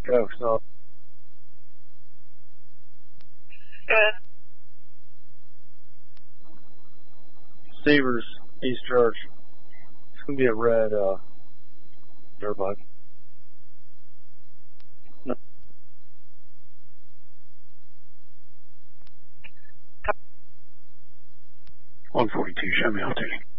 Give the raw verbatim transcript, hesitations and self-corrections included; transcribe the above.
go, so. Good. Stevers, East Church. It's going to be a red, uh, dirt bike. No. one forty-two, show me alternating.